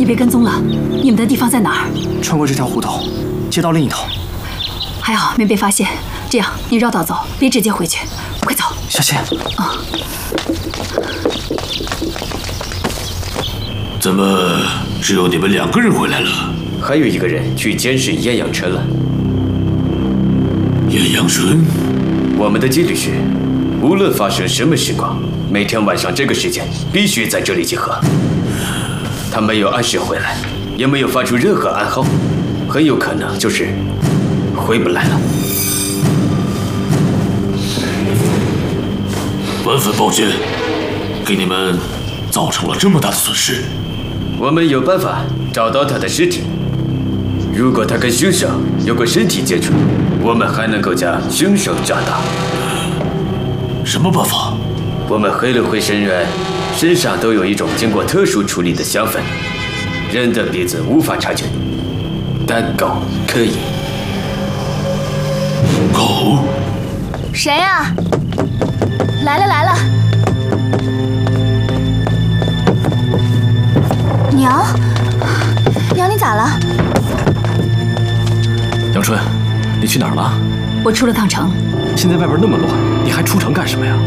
你被跟踪了，你们的地方在哪儿？ 穿过这条胡同，街道另一头。 还好没被发现。这样，你绕道走，别直接回去。快走。 小倩。 啊。 怎么只有你们2个人回来了？ 还有1个人去监视艳阳春了。 艳阳春， 我们的纪律是，无论发生什么事况，每天晚上这个时间必须在这里集合。他没有按时回来，也没有发出任何暗号，很有可能就是回不来了。 万分抱歉，给你们造成了这么大的损失。 我们有办法找到他的尸体。如果他跟凶手有过身体接触，我们还能够将凶手抓到。 什么办法？ 我们黑社会成员身上都有一种经过特殊处理的香粉，人的鼻子无法察觉，但狗可以。 狗？ 谁呀？来了来了。娘，娘你咋了？ 杨春，你去哪儿了？ 我出了趟城。 现在外边那么乱，你还出城干什么呀？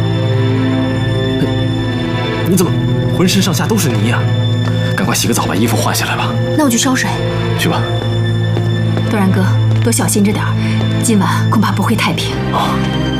你怎么浑身上下都是泥呀？赶快洗个澡，把衣服换下来吧。 那我去烧水。 去吧。 多然哥，多小心着点儿，今晚恐怕不会太平。 啊。